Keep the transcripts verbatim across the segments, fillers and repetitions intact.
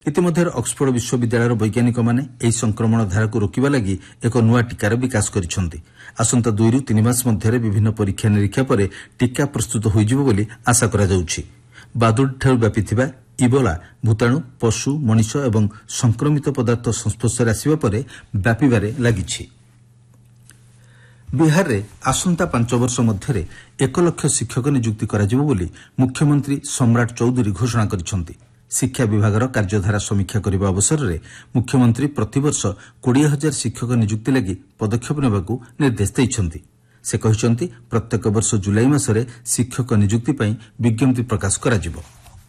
इतिमध्य Oxford विश्वविद्यालय वैज्ञानिक माने एही संक्रमण धारा को रोकिबा लागि एक नुआ टीकार विकास करिसंती। आसंता दुई रु तीन मास मध्यरे विभिन्न परीक्षा निरीक्षा पर टीका प्रस्तुत होइजिबो बोली आशा करा जाउछि। बादुड़ीठारु व्यापिथिबा इबोला भूताणु पशु मनुष्य एवं संक्रमित पदार्थ संस्पर्शରେ आसिबा परे व्यापिबारे लागिछि। बिहार रे आसंता पांच वर्ष मध्यरे एक लाख शिक्षक नियुक्ति कराजिबो बोली मुख्यमंत्री सम्राट चौधरी घोषणा करिसंती। शिक्षा विभागर कार्यधारा समीक्षा करने अवसर में मुख्यमंत्री प्रतिवर्ष बीस हजार शिक्षक नियुक्ति लगी पदक्षेप नेबाकू निर्देश देइछंती। से कहिसंती प्रत्येक वर्ष जुलाई मासरे शिक्षक नियुक्ति पई विज्ञप्ति प्रकाश कराजिबो।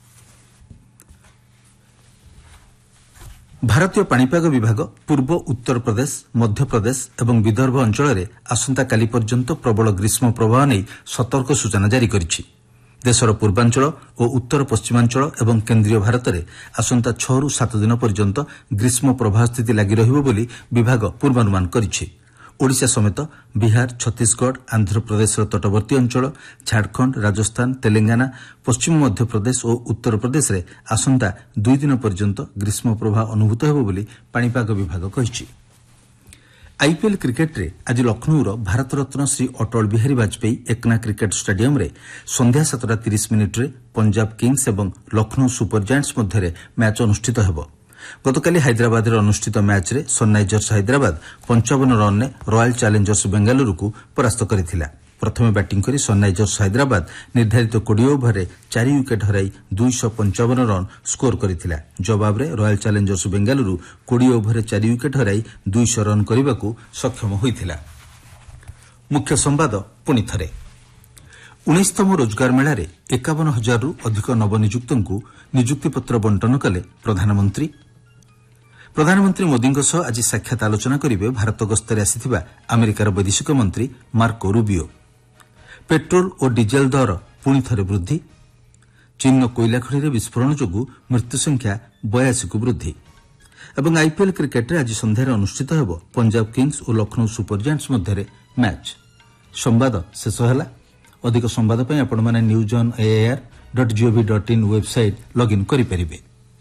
भारतीय पाणीपाग विभाग पूर्व उत्तर प्रदेश मध्य प्रदेश एवं विदर्भ अंचल में आसंता काली पर्यंत प्रबल ग्रीष्म प्रवाह नहीं सतर्क सूचना जारी करिछि। देशर पूर्वांचल और उत्तर पश्चिमांचल एवं केन्द्रीय भारत में आसंता छह रु सात दिन पर्यंत ग्रीष्म प्रवाह स्थिति लगी रहिबो बोली विभाग पूर्वानुमान करिछि। ओडिशा समेत बिहार छत्तीसगढ़ आंध्र प्रदेश तटवर्ती अंचल झारखंड राजस्थान तेलंगाना पश्चिम मध्य प्रदेश और उत्तर प्रदेश में आसंता दुई दिन पर्यंत ग्रीष्म प्रवाह अनुभूत हेबो बोली पाणीपाग विभाग कहिछि। आईपीएल क्रिकेट रे आज लखनऊर भारत रत्न श्री अटल बिहारी वाजपेयी एकना क्रिकेट स्टेडियम रे संध्या सातटा तीस मिनिट रे पंजाब किंग्स एवं लखनऊ सुपर जायंट्स मध्य मैच अनुष्ठित हेबो। गतकाली हैदराबाद रे अनुष्ठित मैच रे सनराइजर्स हैदराबाद पंचावन रन ने रॉयल चैलेंजर्स बेंगालुरु को परास्त करथिला। प्रथमे बैटिंग करी सनराइजर्स हैदराबाद निर्धारित बीस ओवर रे चार विकेट हराई दो सौ पचपन रन स्कोर करथिला। जवाब रे रॉयल चैलेंजर्स बेंगालुरु बीस ओवर रे चार विकेट हराई दो सौ रन करबाकू सक्षम होइथिला। मुख्य संवाद पुनि थरे उन्नीसतम रोजगार मेला रे इक्यावन हजार रु अधिक नवनियुक्तंकू नियुक्ति पत्र बंटन कले प्रधानमंत्री। प्रधानमंत्री मोदी सह आज साक्षात आलोचना करिवे भारत गस्तरे आसिथिबा अमेरिकार वैदेशिक मंत्री मार्को रूबियो। पेट्रोल और डीजेल दर पुणी थरे वृद्धि। चीन कोयला खड़ी विस्फोरण जोगु मृत्यु संख्या बयासी को वृद्धि। एवं आईपीएल क्रिकेट आज संध्यार अनुष्ठित हेब पंजाब किंग्स और लखनऊ सुपर जायंट्स मध्य मैच। संवाद शेष होला। अधिक संवाद पई आपण माने news on AIR dot gov dot in website login करि परिबे।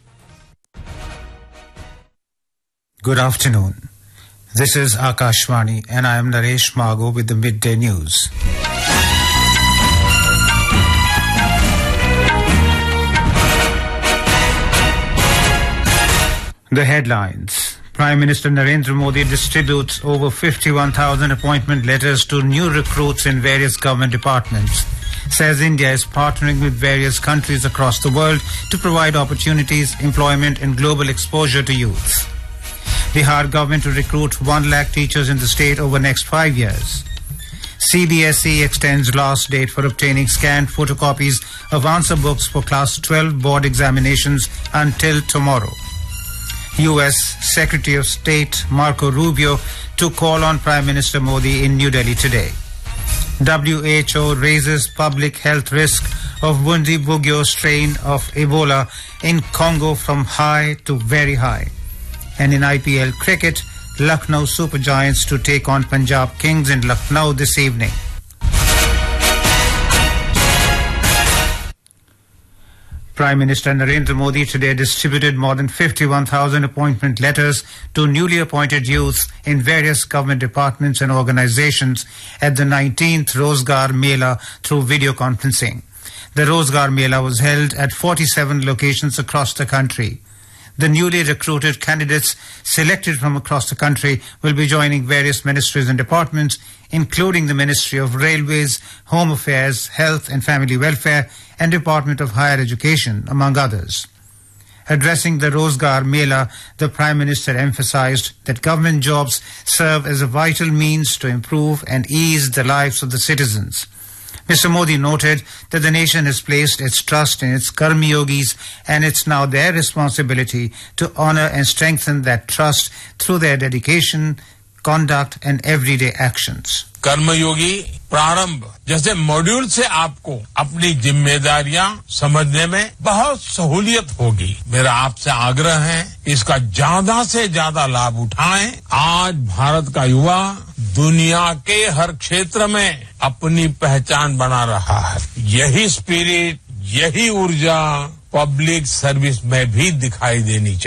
Good afternoon. This is Akashvani and I am Naresh Mago with the midday news. The headlines. Prime Minister Narendra Modi distributes over fifty-one thousand appointment letters to new recruits in various government departments. Says India is partnering with various countries across the world to provide opportunities, employment and global exposure to youths. Bihar government to recruit one lakh teachers in the state over next five years. C B S E extends last date for obtaining scanned photocopies of answer books for class twelve board examinations until tomorrow. U S Secretary of State Marco Rubio to call on Prime Minister Modi in New Delhi today. W H O raises public health risk of Bundibugyo strain of Ebola in Congo from high to very high. And in I P L cricket, Lucknow Super Giants to take on Punjab Kings in Lucknow this evening. Prime Minister Narendra Modi today distributed more than fifty-one thousand appointment letters to newly appointed youths in various government departments and organizations at the nineteenth Rozgar Mela through video conferencing. The Rozgar Mela was held at forty-seven locations across the country. The newly recruited candidates selected from across the country will be joining various ministries and departments, including the Ministry of Railways, Home Affairs, Health and Family Welfare, and Department of Higher Education, among others. Addressing the Rozgar Mela, the Prime Minister emphasized that government jobs serve as a vital means to improve and ease the lives of the citizens. Mister Modi noted that the nation has placed its trust in its Karmi Yogis and it's now their responsibility to honor and strengthen that trust through their dedication, conduct and everyday actions. कर्मयोगी प्रारंभ जैसे module से आपको अपनी जिम्मेदारियां समझने में बहुत सहूलियत होगी। मेरा आपसे आग्रह है इसका ज्यादा से ज्यादा लाभ उठाएं। आज भारत का युवा दुनिया के हर क्षेत्र में अपनी पहचान बना रहा है। यही स्पिरिट, यही ऊर्जा पब्लिक सर्विस में भी दिखाई देनी चाहिए।